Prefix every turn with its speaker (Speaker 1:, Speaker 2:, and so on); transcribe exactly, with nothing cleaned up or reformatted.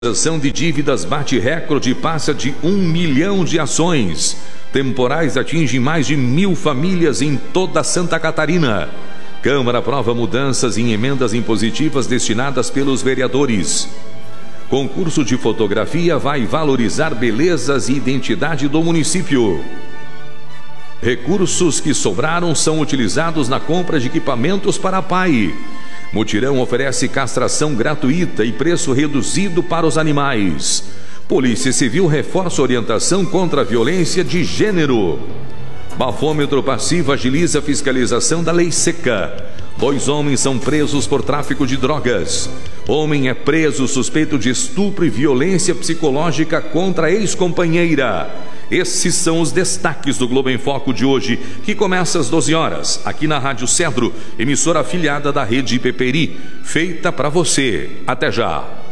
Speaker 1: Ação de dívidas bate recorde e passa de um milhão de ações. Temporais atingem mais de mil famílias em toda Santa Catarina. Câmara aprova mudanças em emendas impositivas destinadas pelos vereadores. Concurso de fotografia vai valorizar belezas e identidade do município. Recursos que sobraram são utilizados na compra de equipamentos para a P A I. Mutirão oferece castração gratuita e preço reduzido para os animais. Polícia Civil reforça orientação contra a violência de gênero. Bafômetro passivo agiliza a fiscalização da lei seca. Dois homens são presos por tráfico de drogas. Homem é preso suspeito de estupro e violência psicológica contra a ex-companheira. Esses são os destaques do Globo em Foco de hoje, que começa às doze horas, aqui na Rádio Cedro, emissora afiliada da Rede Peperi, feita para você. Até já!